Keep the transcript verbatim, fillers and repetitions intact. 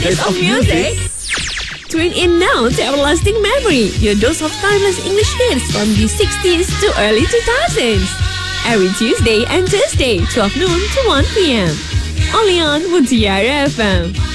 Taste of music. Tune in now to Everlasting Memory, your dose of timeless English hits from the sixties to early two thousands. Every Tuesday and Thursday, twelve noon to one p.m. Only on Mutiara F M.